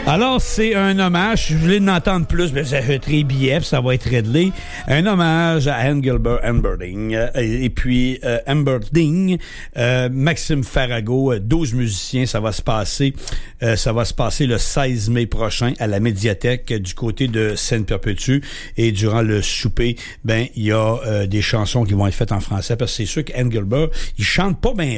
Alors, c'est un hommage. Si vous voulez en entendre plus, vous achèterez les billets, puis ça va être réglé. Un hommage à Engelbert Humperdinck. Et puis, Humperdinck, Maxime Farago, 12 musiciens. Ça va se passer le 16 mai prochain à la médiathèque du côté de Sainte-Perpétue. Et durant le souper, il y a des chansons qui vont être faites en français, parce que c'est sûr qu'Engelbert, il chante pas bien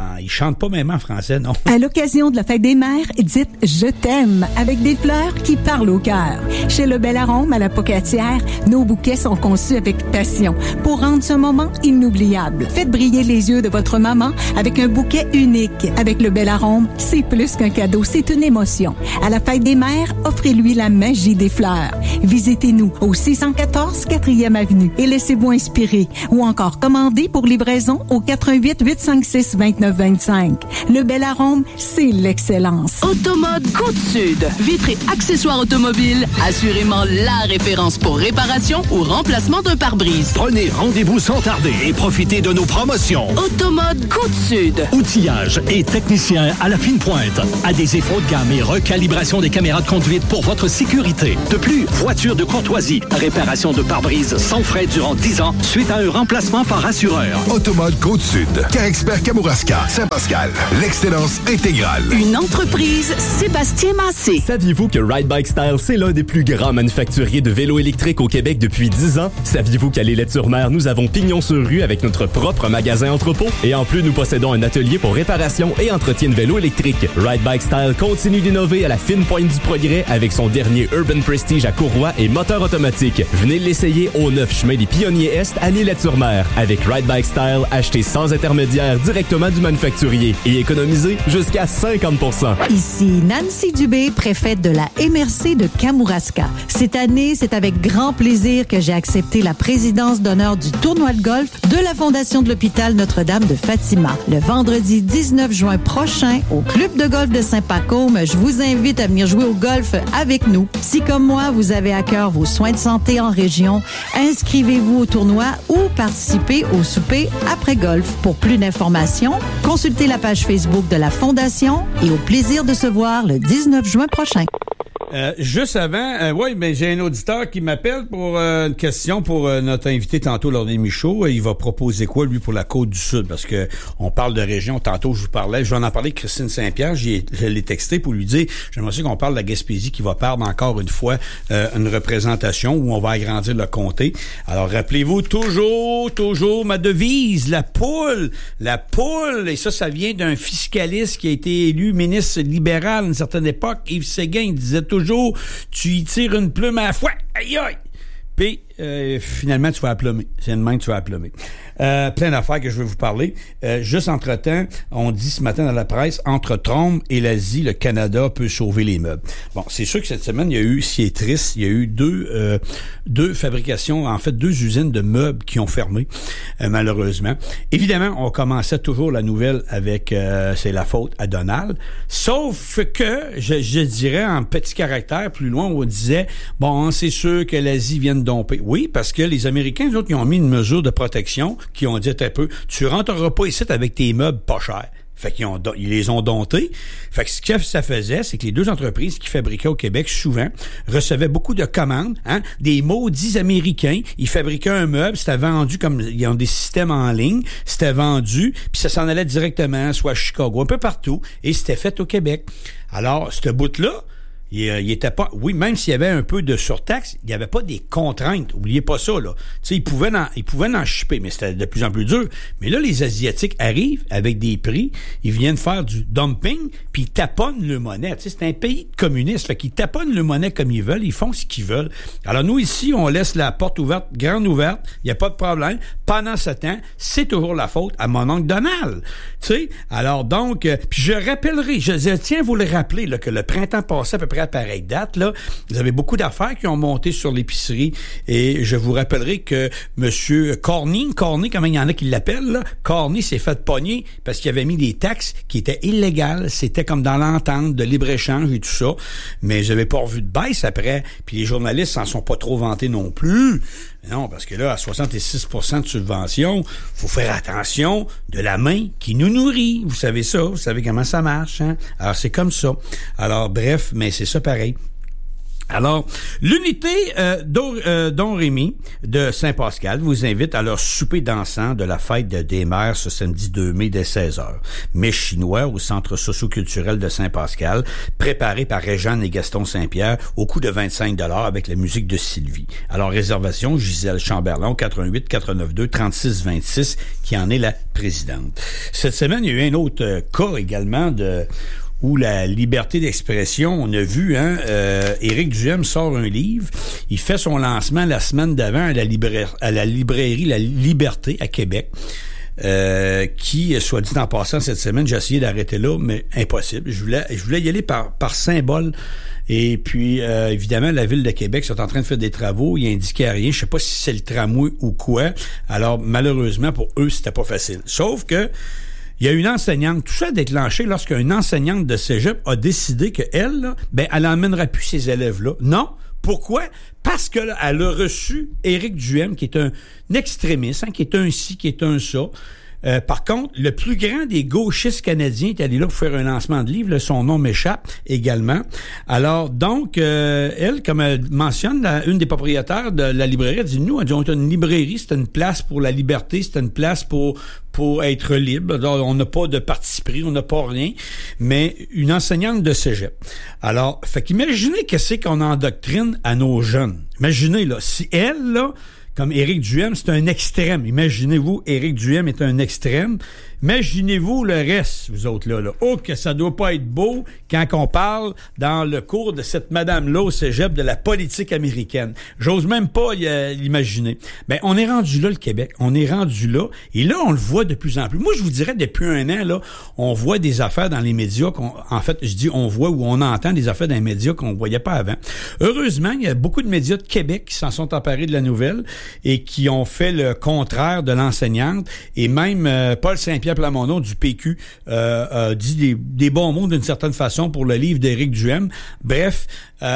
en français, non? À l'occasion de la fête des mères, dites « Je t'aime » avec des fleurs qui parlent au cœur. Chez Le Bel Arôme, à la Pocatière, nos bouquets sont conçus avec passion pour rendre ce moment inoubliable. Faites briller les yeux de votre maman avec un bouquet unique. Avec Le Bel Arôme, c'est plus qu'un cadeau, c'est une émotion. À la fête des mères, offrez-lui la magie des fleurs. Visitez-nous au 614 4e Avenue et laissez-vous inspirer. Ou encore commandez pour livraison au 88 856 29 25. Le Bel Arôme, c'est l'excellence. Automode Côte-Sud. Vitres et accessoires automobiles. Assurément la référence pour réparation ou remplacement d'un pare-brise. Prenez rendez-vous sans tarder et profitez de nos promotions. Automode Côte-Sud. Outillage et technicien à la fine pointe. Adhésifs haut de gamme et recalibration des caméras de conduite pour votre sécurité. De plus, voiture de courtoisie. Réparation de pare-brise sans frais durant 10 ans suite à un remplacement par assureur. Automode Côte-Sud. Car-Expert Kamouraska. Saint-Pascal. L'excellence intégrale. Une entreprise Sébastien Massé. Saviez-vous que Ride Bike Style, c'est l'un des plus grands manufacturiers de vélos électriques au Québec depuis 10 ans? Saviez-vous qu'à l'Îlette-sur-Mer, nous avons pignon sur rue avec notre propre magasin entrepôt? Et en plus, nous possédons un atelier pour réparation et entretien de vélos électriques. Ride Bike Style continue d'innover à la fine pointe du progrès avec son dernier Urban Prestige à courroie et moteur automatique. Venez l'essayer au 9 chemin des Pionniers Est à l'Îlette-sur-Mer. Avec Ride Bike Style, achetez sans intermédiaire directement du manufacturier et économisez jusqu'à 50%. Ici Nancy Dubé, préfète de la MRC de Kamouraska. Cette année, c'est avec grand plaisir que j'ai accepté la présidence d'honneur du tournoi de golf de la Fondation de l'hôpital Notre-Dame de Fatima. Le vendredi 19 juin prochain, au club de golf de Saint-Pacôme, je vous invite à venir jouer au golf avec nous. Si, comme moi, vous avez à cœur vos soins de santé en région, inscrivez-vous au tournoi ou participez au souper après golf. Pour plus d'informations, consultez la page Facebook de la Fondation et au plaisir de se voir le 19 juin prochain. Juste avant, j'ai un auditeur qui m'appelle pour une question pour notre invité tantôt lors des Michauds. Il va proposer quoi, lui, pour la Côte-du-Sud? Parce que on parle de région. Tantôt, je vais en parler avec Christine Saint-Pierre. Je l'ai texté pour lui dire, j'aimerais aussi qu'on parle de la Gaspésie qui va perdre encore une fois une représentation où on va agrandir le comté. Alors, rappelez-vous toujours ma devise, la poule. Et ça vient d'un fiscaliste qui a été élu ministre libéral à une certaine époque. Yves Séguin, il disait toujours, tu y tires une plume à la fois. Aïe aïe! Puis, finalement, tu vas applumer. C'est une main que tu vas applumer. Plein d'affaires que je vais vous parler. Juste entre-temps, on dit ce matin dans la presse, entre Trump et l'Asie, le Canada peut sauver les meubles. Bon, c'est sûr que cette semaine, il y a eu, ce qui est triste, il y a eu deux fabrications, en fait, 2 usines de meubles qui ont fermé, malheureusement. Évidemment, on commençait toujours la nouvelle avec c'est la faute à Donald. Sauf que, je dirais en petit caractère, plus loin, on disait, bon, c'est sûr que l'Asie vient de domper. Oui, parce que les Américains, eux autres, ils ont mis une mesure de protection qui ont dit un peu, tu rentreras pas ici avec tes meubles pas chers. Fait ils les ont domptés. Fait que ce que ça faisait, c'est que les 2 entreprises qui fabriquaient au Québec, souvent, recevaient beaucoup de commandes, des maudits Américains. Ils fabriquaient un meuble, c'était vendu comme, ils ont des systèmes en ligne, c'était vendu, puis ça s'en allait directement, soit à Chicago, un peu partout, et c'était fait au Québec. Alors, ce bout-là, il était pas, oui, même s'il y avait un peu de surtaxe, il n'y avait pas des contraintes. Oubliez pas ça, là. Tu sais, ils pouvaient en shipper, mais c'était de plus en plus dur. Mais là, les Asiatiques arrivent avec des prix, ils viennent faire du dumping, puis ils taponnent le monnaie. Tu sais, c'est un pays communiste, fait qu'ils taponnent le monnaie comme ils veulent, ils font ce qu'ils veulent. Alors nous, ici, on laisse la porte ouverte, grande ouverte, il n'y a pas de problème. Pendant ce temps, c'est toujours la faute à mon oncle Donald. Tu sais, alors donc, puis je rappellerai, je tiens à vous le rappeler, là, que le printemps passé, à peu près à pareille date, là, vous avez beaucoup d'affaires qui ont monté sur l'épicerie et je vous rappellerai que monsieur Corny, comment il y en a qui l'appellent, là, Corny s'est fait pogner parce qu'il avait mis des taxes qui étaient illégales. C'était comme dans l'entente de libre-échange et tout ça. Mais j'avais pas revu de baisse après. Puis les journalistes s'en sont pas trop vantés non plus. Non, parce que là, à 66% de subvention, faut faire attention de la main qui nous nourrit. Vous savez ça, vous savez comment ça marche, hein? Alors, c'est comme ça. Alors, bref, mais c'est ça pareil. Alors, l'unité Don Rémy de Saint-Pascal vous invite à leur souper dansant de la fête des mères ce samedi 2 mai dès 16h. Mets chinois au Centre socio-culturel de Saint-Pascal, préparé par Réjeanne et Gaston Saint-Pierre au coût de 25 $ avec la musique de Sylvie. Alors, réservation, Gisèle Chamberlain, 88 492 36 26, qui en est la présidente. Cette semaine, il y a eu un autre cas également où la liberté d'expression, on a vu, Éric Duhem sort un livre. Il fait son lancement la semaine d'avant à la librairie La Liberté à Québec. Qui, soit dit en passant, cette semaine, j'ai essayé d'arrêter là, mais impossible. Je voulais y aller par symbole. Et puis, évidemment, la Ville de Québec sont en train de faire des travaux. Il indiquait rien. Je sais pas si c'est le tramway ou quoi. Alors, malheureusement, pour eux, c'était pas facile. Sauf que il y a une enseignante, tout ça a déclenché lorsqu'une enseignante de cégep a décidé qu'elle, là, elle n'emmènera plus ces élèves-là. Non. Pourquoi? Parce que là, elle a reçu Éric Duhem, qui est un extrémiste, qui est un ci, qui est un ça. Par contre, le plus grand des gauchistes canadiens est allé là pour faire un lancement de livre. Là, son nom m'échappe également. Alors, donc, elle, comme elle mentionne, une des propriétaires de la librairie, elle dit, nous, on a une librairie, c'est une place pour la liberté, c'est une place pour être libre. Alors, on n'a pas de parti pris, on n'a pas rien, mais une enseignante de cégep. Alors, fait qu'imaginez qu'est-ce qu'on endoctrine à nos jeunes. Imaginez, là, si elle, là, comme Éric Duhem, c'est un extrême. Imaginez-vous, Éric Duhem est un extrême. Imaginez-vous le reste, vous autres là. Oh, que ça doit pas être beau quand on parle dans le cours de cette madame-là au cégep de la politique américaine. J'ose même pas l'imaginer. Ben, on est rendu là, le Québec. On est rendu là. Et là, on le voit de plus en plus. Moi, je vous dirais, depuis un an, là, on voit des affaires dans les médias en fait, je dis on voit ou on entend des affaires dans les médias qu'on voyait pas avant. Heureusement, il y a beaucoup de médias de Québec qui s'en sont emparés de la nouvelle et qui ont fait le contraire de l'enseignante. Et même Paul Saint-Pierre Plamondon du PQ dit des bons mots d'une certaine façon pour le livre d'Éric Duhem. Bref,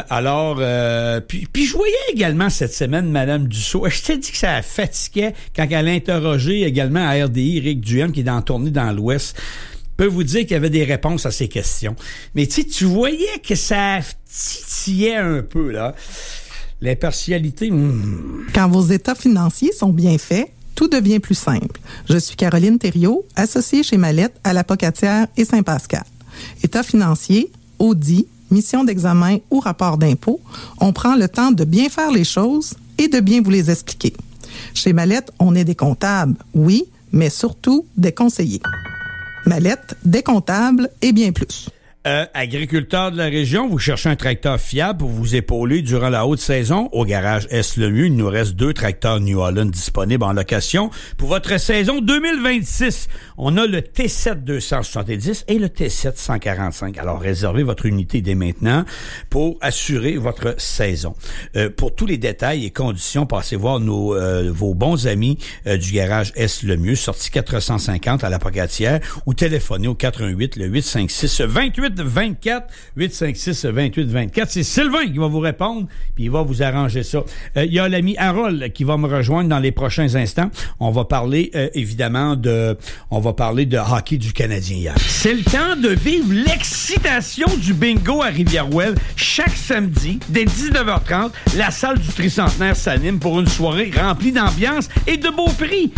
puis je voyais également cette semaine Madame Dussault. Je t'ai dit que ça fatiguait quand elle a interrogé également à RDI Éric Duhem qui est en tournée dans l'Ouest. Je peux vous dire qu'il y avait des réponses à ces questions. Mais tu voyais que ça titillait un peu, là. L'impartialité. Quand vos états financiers sont bien faits, tout devient plus simple. Je suis Caroline Thériault, associée chez Mallette à La Pocatière et Saint-Pascal. État financier, audit, mission d'examen ou rapport d'impôt, on prend le temps de bien faire les choses et de bien vous les expliquer. Chez Mallette, on est des comptables, oui, mais surtout des conseillers. Mallette, des comptables et bien plus. Agriculteur de la région, vous cherchez un tracteur fiable pour vous épauler durant la haute saison? Au garage Est-le-Mieux, il nous reste 2 tracteurs New Holland disponibles en location pour votre saison 2026. On a le T7 270 et le T7 145. Alors, réservez votre unité dès maintenant pour assurer votre saison. Pour tous les détails et conditions, passez voir vos bons amis du garage Est-le-Mieux, sortie 450 à la Pocatière, ou téléphonez au 418 le 856 28 24 856 28 24. C'est Sylvain qui va vous répondre, puis il va vous arranger ça. Il y a l'ami Harold qui va me rejoindre dans les prochains instants. On va parler évidemment de hockey du Canadien hier. C'est le temps de vivre l'excitation du bingo à Rivière-Ouelle. Chaque samedi, dès 19h30, la salle du Tricentenaire s'anime pour une soirée remplie d'ambiance et de beaux prix.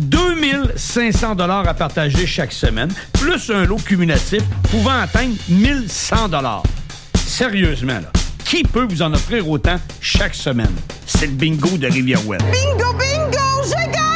2500 $ à partager chaque semaine, plus un lot cumulatif pouvant atteindre 1100 $. Sérieusement, là, qui peut vous en offrir autant chaque semaine? C'est le bingo de Rivière-Ouelle. Bingo, bingo, j'ai gagné!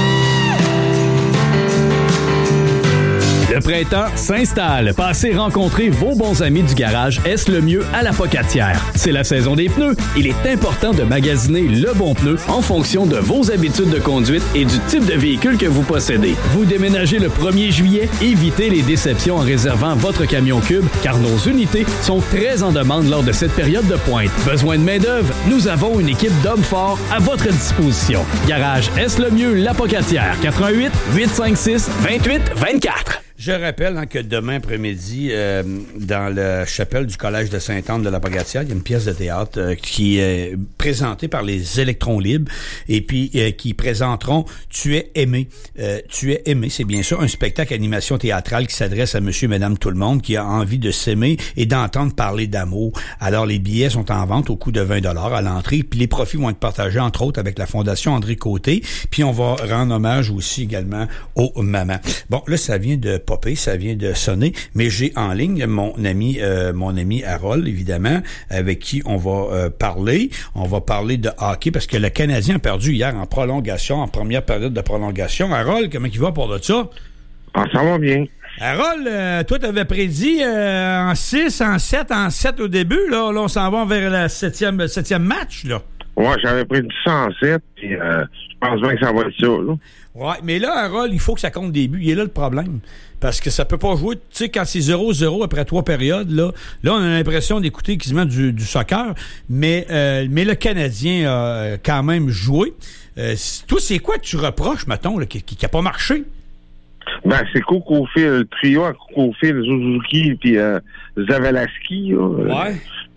Le printemps s'installe. Passez rencontrer vos bons amis du garage Est-le-Mieux à la Pocatière. C'est la saison des pneus. Il est important de magasiner le bon pneu en fonction de vos habitudes de conduite et du type de véhicule que vous possédez. Vous déménagez le 1er juillet, évitez les déceptions en réservant votre camion cube, car nos unités sont très en demande lors de cette période de pointe. Besoin de main-d'œuvre? Nous avons une équipe d'hommes forts à votre disposition. Garage Est-le-Mieux, la Pocatière, 88 856 28 24. Je rappelle que demain après-midi, dans la chapelle du Collège de Sainte-Anne de la Pagatière, il y a une pièce de théâtre qui est présentée par les Électrons libres et puis qui présenteront « Tu es aimé ». Tu es aimé, c'est bien sûr un spectacle animation théâtrale qui s'adresse à monsieur, madame, tout le monde qui a envie de s'aimer et d'entendre parler d'amour. Alors, les billets sont en vente au coût de 20$ à l'entrée, puis les profits vont être partagés, entre autres, avec la Fondation André Côté, puis on va rendre hommage aussi également aux mamans. Bon, là, ça vient de popper, ça vient de sonner, mais j'ai en ligne mon ami Harold, évidemment, avec qui on va parler. On va parler de hockey parce que le Canadien a perdu hier en prolongation, en première période de prolongation. Harold, comment il va pour de ça? Ah, ça va bien. Harold, toi, t'avais prédit en 6, en 7 au début. Là, on s'en va vers le septième match, là. Ouais, j'avais prédit ça en 7, puis je pense bien que ça va être ça, là. Ouais, mais là, Harold, il faut que ça compte des buts. Il est là le problème. Parce que ça peut pas jouer, tu sais, quand c'est 0-0 après 3 périodes, là on a l'impression d'écouter quasiment du soccer, mais le Canadien a quand même joué. Toi, c'est quoi que tu reproches, mettons, là, qui a pas marché? Ben, c'est Kokofil, le trio à Kokofil, Suzuki, puis Zavalaski, là. Ouais.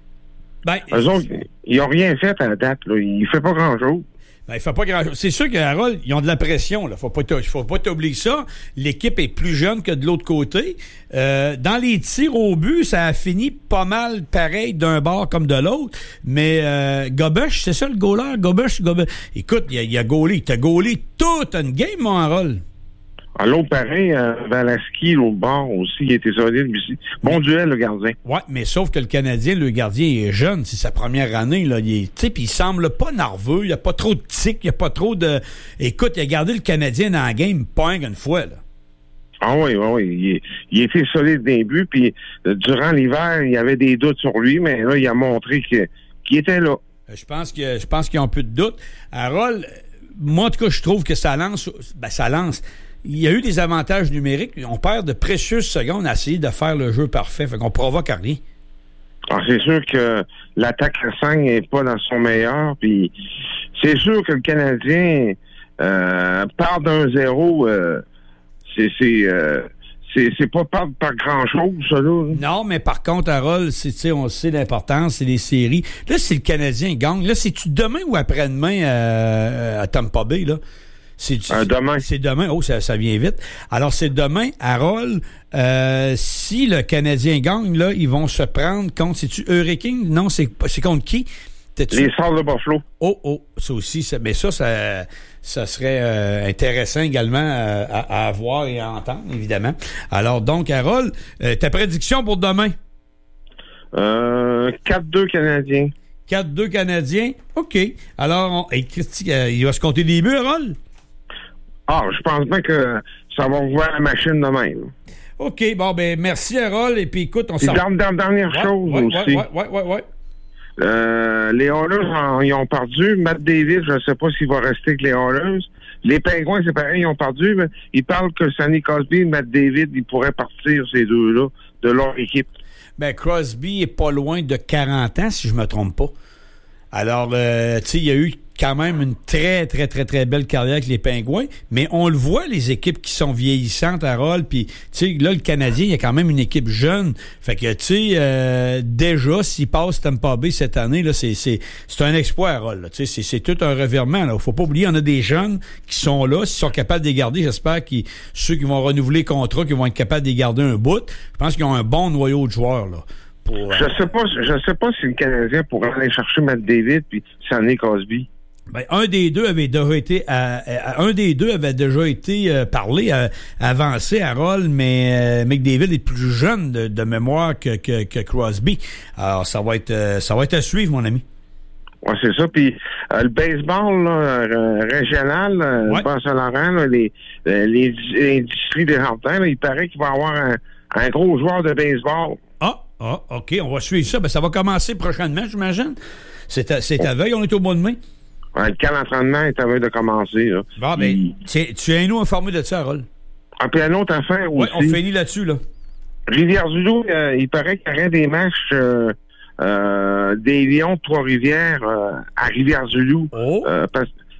Ben, eux autres, ils n'ont rien fait à la date, là. Ils font pas grand-chose. Ben, il fait pas grand-chose. C'est sûr que Harold, ils ont de la pression, là. Faut pas t'oublier ça. L'équipe est plus jeune que de l'autre côté. Dans les tirs au but, ça a fini pas mal pareil d'un bord comme de l'autre. Mais Gobesch, c'est ça le goaler? Gobesch. Écoute, il a gaulé. Il t'a gaulé toute une game, mon Harold. À l'autre, pareil, Valaski, l'autre bord aussi, il était solide aussi. Bon duel, le gardien. Ouais, mais sauf que le Canadien, le gardien est jeune, c'est sa première année, là. Tu sais, puis il semble pas nerveux, il y a pas trop de tics, il y a pas trop de... Écoute, il a gardé le Canadien dans la game, pas une fois, là. Ah oui. Il était solide d'un but, puis durant l'hiver, il y avait des doutes sur lui, mais là, il a montré qu'il était là. Je pense qu'ils ont peu de doutes. Harold, moi, en tout cas, je trouve que ça lance... Il y a eu des avantages numériques. On perd de précieuses secondes à essayer de faire le jeu parfait. Fait qu'on provoque à rien. Alors, c'est sûr que l'attaque à 5 n'est pas dans son meilleur. Puis c'est sûr que le Canadien part d'un 0. C'est pas par grand-chose, ça, là. Non, mais par contre, Harold, on sait l'importance, c'est les séries. Là, si le Canadien gagne, là, c'est-tu demain ou après-demain à Tampa Bay, là? Demain. C'est demain. Oh, ça vient vite. Alors, c'est demain, Harold. Si le Canadien gagne, là, ils vont se prendre contre... C'est-tu Hurricane? Non, c'est contre qui? Les Sables de Buffalo. Oh, ça aussi. Mais ça serait intéressant également à voir et à entendre, évidemment. Alors, donc, Harold, ta prédiction pour demain? 4-2 Canadiens. 4-2 Canadiens? OK. Alors, il va se compter des buts, Harold? Ah, je pense bien que ça va ouvrir la machine de même. OK, bon, ben merci, Harold. Et puis, écoute, on s'en... Dernière chose aussi. Ouais. Les Oilers, ils ont perdu. Matt Davis, je ne sais pas s'il va rester avec les Oilers. Les Pingouins, c'est pareil, ils ont perdu, mais ils parlent que Sidney Crosby et Matt David, ils pourraient partir, ces deux-là, de leur équipe. Ben, Crosby est pas loin de 40 ans, si je me trompe pas. Alors, tu sais, il y a eu quand même une très, très, très, très belle carrière avec les Pingouins, mais on le voit, les équipes qui sont vieillissantes, Harold, puis, tu sais, là, le Canadien, il y a quand même une équipe jeune. Fait que, tu sais, déjà, s'il passe Tampa Bay cette année, là, c'est un exploit, Harold. Tu sais, c'est tout un revirement, là. Faut pas oublier, on a des jeunes qui sont là, s'ils sont capables de les garder, j'espère que ceux qui vont renouveler le contrat, qui vont être capables de les garder un bout, je pense qu'ils ont un bon noyau de joueurs, là. Je sais pas si le Canadien pourrait aller chercher Matt David puis Sidney Crosby. Ben, un des deux avait déjà été parlé, avancé, Harold, mais McDavid est plus jeune de mémoire que Crosby. Alors, ça va être à suivre, mon ami. Ouais, c'est ça. Puis le baseball là, régional, Bas-Saint-Laurent, les industries des jardins, il paraît qu'il va y avoir un gros joueur de baseball. Ah, OK, on va suivre ça. Ben, ça va commencer prochainement, j'imagine. C'est à veille, on est au mois de mai. Ouais, le camp d'entraînement est à veille de commencer. Là. Bon, ben, tu es nous informé de ça, Harold. Ah, puis une autre affaire aussi. Oui, on finit là-dessus, là. Rivière-du-Loup, il paraît qu'il y aurait des matchs des Lions de Trois-Rivières à Rivière-du-Loup. Oh.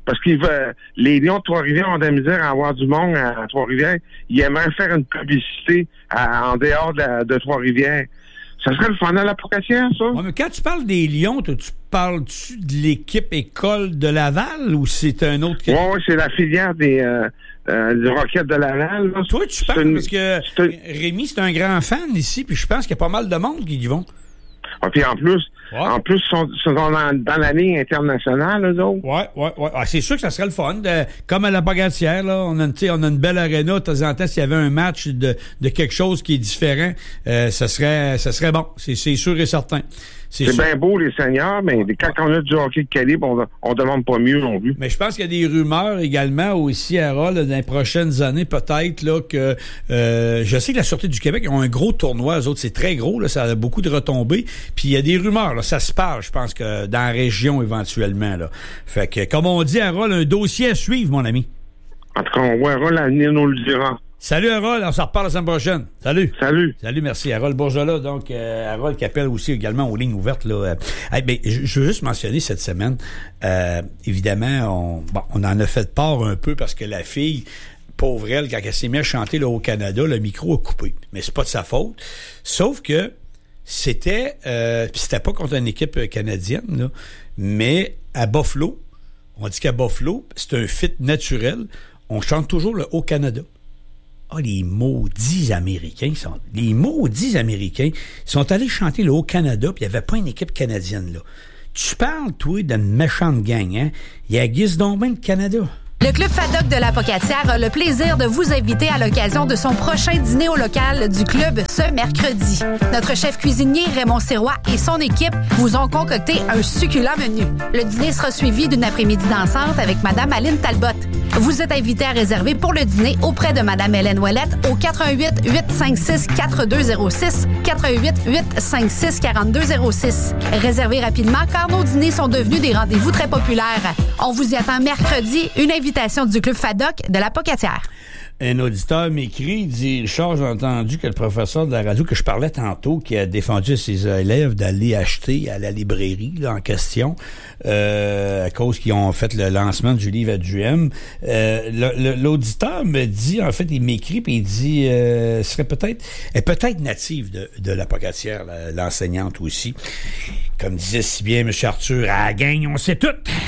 parce que les Lions de Trois-Rivières ont de la misère à avoir du monde à Trois-Rivières. Ils aimeraient faire une publicité en dehors de Trois-Rivières. Ça serait le fun à la Pocatière, ça? Ouais, mais quand tu parles des Lions, tu parles-tu de l'équipe école de Laval ou c'est un autre... Oui, c'est la filière des Roquettes de Laval. Là. Toi, tu parles parce que Rémi, c'est un grand fan ici, puis je pense qu'il y a pas mal de monde qui y vont. Ah, puis en plus, ils sont dans la ligne internationale, eux autres. Oui. Ah, c'est sûr que ça serait le fun. Comme à la Pocatière, là, on a une belle aréna. De temps en temps, s'il y avait un match de quelque chose qui est différent, ça serait bon. C'est sûr et certain. C'est bien beau, les seniors, mais quand on a du hockey de calibre, on demande pas mieux non plus. Mais je pense qu'il y a des rumeurs également aussi, Harold, dans les prochaines années, peut-être, là, que je sais que la Sûreté du Québec, ils ont un gros tournoi, eux autres, c'est très gros, là, ça a beaucoup de retombées. Puis il y a des rumeurs, là, ça se parle, je pense que dans la région éventuellement, là. Fait que, comme on dit, Harold, un dossier à suivre, mon ami. En tout cas, on verra l'avenir nous le dira. Salut Harold, on s'en reparle la semaine prochaine. Salut, merci. Harold Bourgeois, donc Harold qui appelle aussi également aux lignes ouvertes. Là. Je veux juste mentionner cette semaine, évidemment, on en a fait part un peu parce que la fille, pauvre elle, quand elle s'est mise à chanter là, au Canada, le micro a coupé. Mais c'est pas de sa faute. Sauf que c'était pas contre une équipe canadienne, là, mais à Buffalo, on dit qu'à Buffalo, c'est un fit naturel. On chante toujours le Haut-Canada. Ah, les maudits Américains sont allés chanter le Haut-Canada, puis il n'y avait pas une équipe canadienne, là. Tu parles, toi, d'une méchante gang, hein? Il y a Guise Dombin de Canada. Le Club Faddock de la Pocatière a le plaisir de vous inviter à l'occasion de son prochain dîner au local du club ce mercredi. Notre chef cuisinier Raymond Sirois et son équipe vous ont concocté un succulent menu. Le dîner sera suivi d'une après-midi dansante avec Madame Aline Talbot. Vous êtes invité à réserver pour le dîner auprès de Madame Hélène Ouellette au 88 856 4206 88 856 4206. Réservez rapidement car nos dîners sont devenus des rendez-vous très populaires. On vous y attend mercredi, une invitation du Club Faddock de la Pocatière. Un auditeur m'écrit, il dit « Richard, j'ai entendu que le professeur de la radio que je parlais tantôt, qui a défendu à ses élèves d'aller acheter à la librairie là, en question, à cause qu'ils ont fait le lancement du livre à Duhem. L'auditeur me dit, en fait, il m'écrit puis il dit serait peut-être native de la Pocatière, l'enseignante aussi. Comme disait si bien M. Arthur, à la gang, on sait tout.